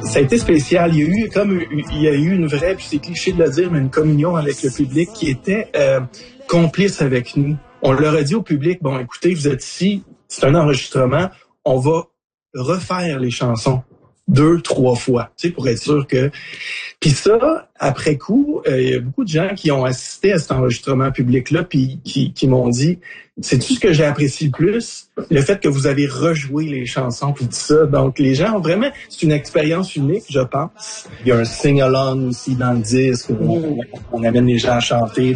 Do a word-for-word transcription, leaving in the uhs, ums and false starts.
ça a été spécial. Il y a eu comme il y a eu une vraie, puis c'est cliché de le dire, mais une communion avec le public qui était euh, complice avec nous. On leur a dit au public, bon, écoutez, vous êtes ici, c'est un enregistrement, on va refaire les chansons deux, trois fois, tu sais, pour être sûr que... Puis ça, après coup, il euh, y a beaucoup de gens qui ont assisté à cet enregistrement public-là, puis qui, qui m'ont dit, c'est tout ce que j'ai apprécié le plus, le fait que vous avez rejoué les chansons, puis tout ça. Donc, les gens ont vraiment... C'est une expérience unique, je pense. Il y a un sing-along aussi dans le disque, où on, on amène les gens à chanter.